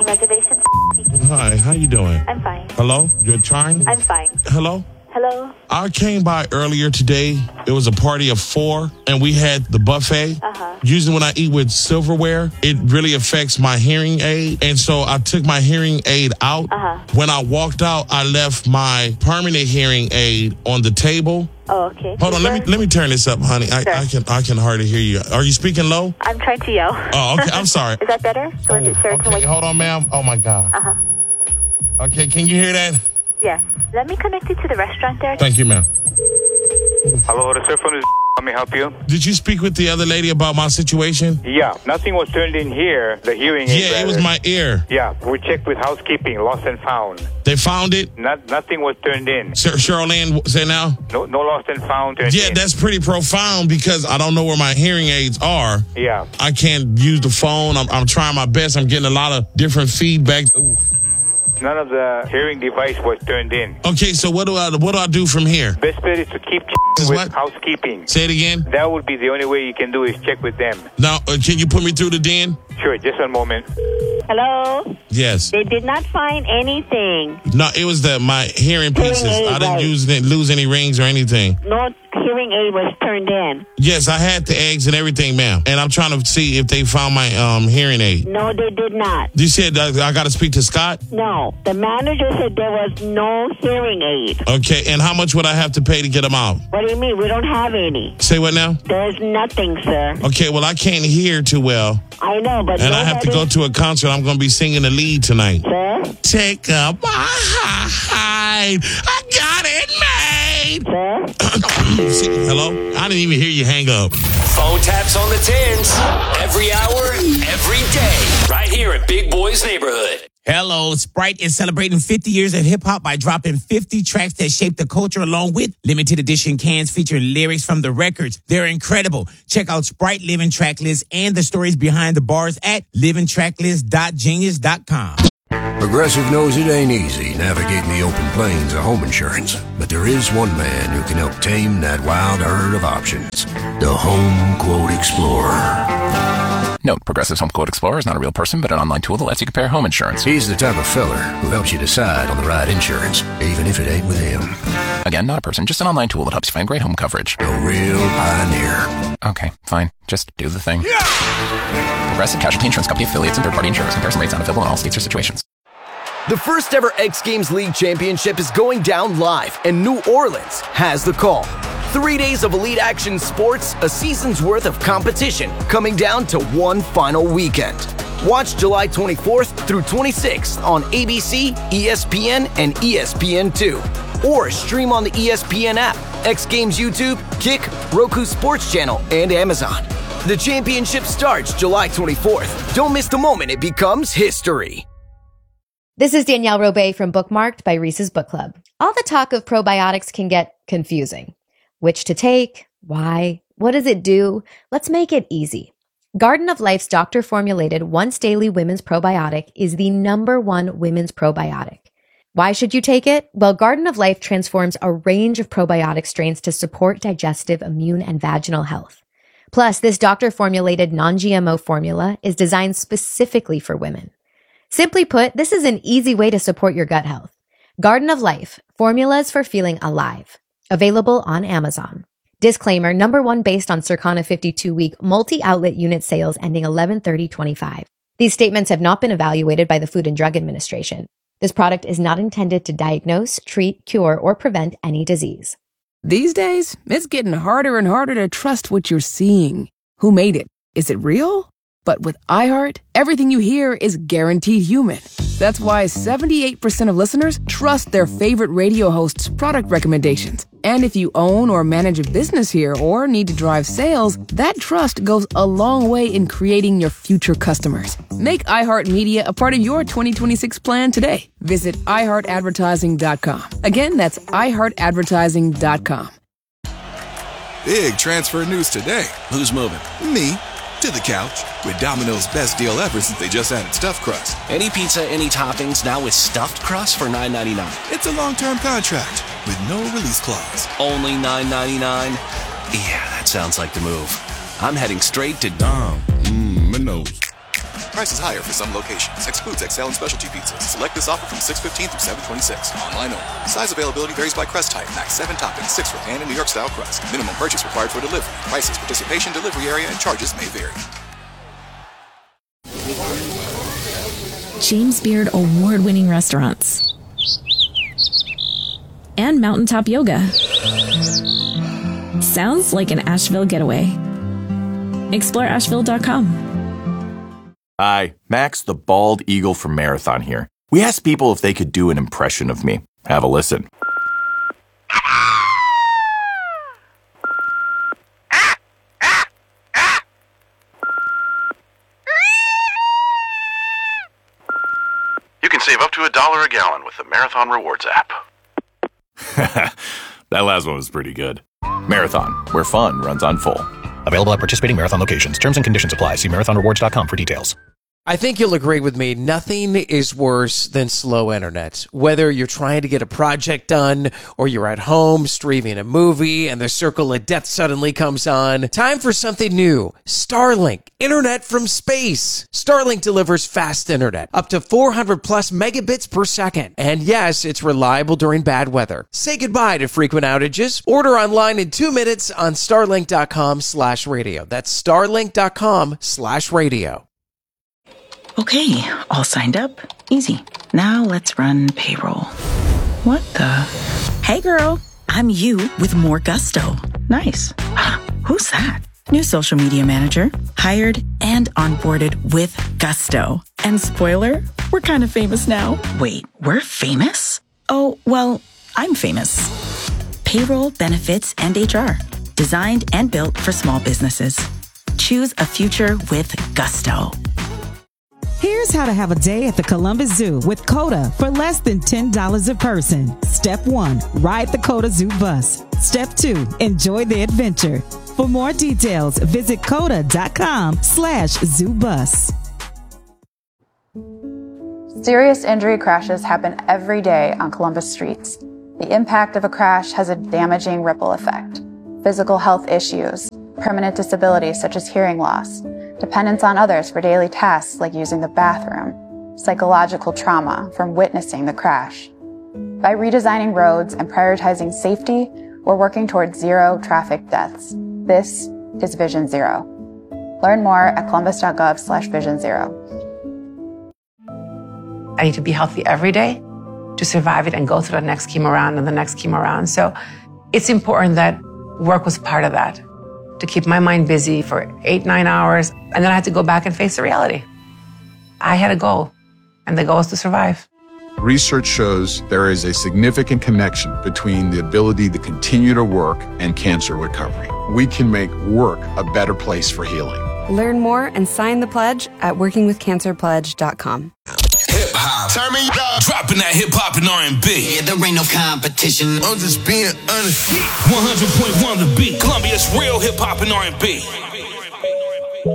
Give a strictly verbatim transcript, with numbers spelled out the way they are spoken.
reservations. Hi, how you doing? I'm fine. Hello? You're trying? I'm fine. Hello? Hello? I came by earlier today. It was a party of four, and we had the buffet. Uh-huh. Usually when I eat with silverware, it really affects my hearing aid. And so I took my hearing aid out. Uh-huh. When I walked out, I left my permanent hearing aid on the table. Oh, okay. Hold on, let me let me turn this up, honey. I, Sure. I can I can hardly hear you. Are you speaking low? I'm trying to yell. Oh, okay. I'm sorry. Is that better? So is it certain Okay, way- hold on, ma'am. Oh my God. Uh-huh. Okay, can you hear that? Yes. Let me connect you to the restaurant there. Thank you, ma'am. Hello, the cell phone is. Let me help you. Did you speak with the other lady about my situation? Yeah, nothing was turned in here. The hearing aid. Yeah, it was rather. my ear. Yeah, we checked with housekeeping, lost and found. They found it. Not, nothing was turned in. Sir, Cheryl Ann, say now? No, no lost and found. Turned Yeah, in. that's pretty profound because I don't know where my hearing aids are. Yeah. I can't use the phone. I'm, I'm trying my best. I'm getting a lot of different feedback. Ooh. None of the hearing device was turned in. Okay, so what do I what do I do from here? Best bet is to keep Is with what? housekeeping. Say it again. That would be the only way you can do is check with them. Now, uh, can you put me through the den? Sure, just one moment. Hello? Yes. They did not find anything. No, it was the my hearing pieces. aid, I didn't right. use lose any rings or anything. No hearing aid was turned in. Yes, I had the eggs and everything, ma'am. And I'm trying to see if they found my um hearing aid. No, they did not. You said I, I got to speak to Scott? No. The manager said there was no hearing aid. Okay, and how much would I have to pay to get them out? What do you mean? We don't have any. Say what now? There's nothing, sir. Okay, well, I can't hear too well, I know, but and I have to go nobody- to a concert. I'm going to be singing the lead tonight. Sir? Take a bite. I got it made. Sir? See, hello? I didn't even hear you hang up. Phone taps on the tins. Every hour, every day. Right here at Big Boy's Neighborhood. Hello, Sprite is celebrating fifty years of hip-hop by dropping fifty tracks that shaped the culture along with limited edition cans featuring lyrics from the records. They're incredible. Check out Sprite Living Track List and the stories behind the bars at living tracklist dot genius dot com. Progressive knows it ain't easy navigating the open plains of home insurance, but there is one man who can help tame that wild herd of options. The Home Quote Explorer. Note, Progressive's Home Quote Explorer is not a real person, but an online tool that lets you compare home insurance. He's the type of feller who helps you decide on the right insurance, even if it ain't with him. Again, not a person, just an online tool that helps you find great home coverage. A real pioneer. Okay, fine. Just do the thing. Progressive Casualty Insurance Company affiliates and third-party insurers. Comparison rates not available in all states or situations. The first ever X Games League Championship is going down live, and New Orleans has the call. Three days of elite action sports, a season's worth of competition, coming down to one final weekend. Watch July twenty-fourth through twenty-sixth on A B C, E S P N, and E S P N two. Or stream on the E S P N app, X Games YouTube, Kick, Roku Sports Channel, and Amazon. The championship starts July twenty-fourth. Don't miss the moment it becomes history. This is Danielle Robay from Bookmarked by Reese's Book Club. All the talk of probiotics can get confusing. Which to take? Why? What does it do? Let's make it easy. Garden of Life's doctor-formulated once-daily women's probiotic is the number one women's probiotic. Why should you take it? Well, Garden of Life transforms a range of probiotic strains to support digestive, immune, and vaginal health. Plus, this doctor-formulated non-G M O formula is designed specifically for women. Simply put, this is an easy way to support your gut health. Garden of Life, formulas for feeling alive. Available on Amazon. Disclaimer, number one based on Circana fifty-two week multi-outlet unit sales ending eleven thirty twenty-five. These statements have not been evaluated by the Food and Drug Administration. This product is not intended to diagnose, treat, cure, or prevent any disease. These days, it's getting harder and harder to trust what you're seeing. Who made it? Is it real? But with iHeart, everything you hear is guaranteed human. That's why seventy-eight percent of listeners trust their favorite radio host's product recommendations. And if you own or manage a business here or need to drive sales, that trust goes a long way in creating your future customers. Make iHeartMedia a part of your twenty twenty-six plan today. Visit i heart advertising dot com. Again, that's i heart advertising dot com. Big transfer news today. Who's moving? Me. To the couch with Domino's best deal ever since they just added stuffed crust. Any pizza, any toppings, now with stuffed crust for nine ninety-nine. It's a long-term contract with no release clause. Only nine ninety-nine? Yeah, that sounds like the move. I'm heading straight to Dom. Mmm, Minos. Prices higher for some locations. Excludes X L and specialty pizzas. Select this offer from six fifteen through seven twenty-six. Online only. Size availability varies by crust type. Max seven toppings, six for pan and New York style crust. Minimum purchase required for delivery. Prices, participation, delivery area, and charges may vary. James Beard award-winning restaurants. And mountaintop yoga. Sounds like an Asheville getaway. Explore Asheville dot com. Hi, Max the Bald Eagle from Marathon here. We asked people if they could do an impression of me. Have a listen. You can save up to a dollar a gallon with the Marathon Rewards app. That last one was pretty good. Marathon, where fun runs on full. Available at participating Marathon locations. Terms and conditions apply. See marathon rewards dot com for details. I think you'll agree with me. Nothing is worse than slow internet. Whether you're trying to get a project done or you're at home streaming a movie and the circle of death suddenly comes on. Time for something new. Starlink. Internet from space. Starlink delivers fast internet. Up to four hundred plus megabits per second. And yes, it's reliable during bad weather. Say goodbye to frequent outages. Order online in two minutes on starlink dot com slash radio. That's starlink dot com slash radio. Okay, all signed up. Easy. Now let's run payroll. What the? Hey girl, I'm you with more gusto. Nice. Who's that? New social media manager. Hired and onboarded with gusto. And spoiler, we're kind of famous now. Wait, we're famous? Oh, well, I'm famous. Payroll, benefits, and H R. Designed and built for small businesses. Choose a future with gusto. Here's how to have a day at the Columbus Zoo with COTA for less than ten dollars a person. Step one, ride the COTA Zoo bus. Step two, enjoy the adventure. For more details, visit COTA dot com slash zoo bus. Serious injury crashes happen every day on Columbus streets. The impact of a crash has a damaging ripple effect. Physical health issues, permanent disabilities such as hearing loss, dependence on others for daily tasks like using the bathroom, psychological trauma from witnessing the crash. By redesigning roads and prioritizing safety, we're working towards zero traffic deaths. This is Vision Zero. Learn more at columbus dot gov slash vision zero. I need to be healthy every day to survive it and go through the next chemo round and the next chemo round. So it's important that work was part of that, to keep my mind busy for eight, nine hours. And then I had to go back and face the reality. I had a goal, and the goal is to survive. Research shows there is a significant connection between the ability to continue to work and cancer recovery. We can make work a better place for healing. Learn more and sign the pledge at working with cancer pledge dot com. Hip hop. Turn me up. Dropping that hip hop and R and B. Yeah, there ain't no competition. I'm just being honest. one hundred point one The Beat. Columbia's real hip hop and R and B.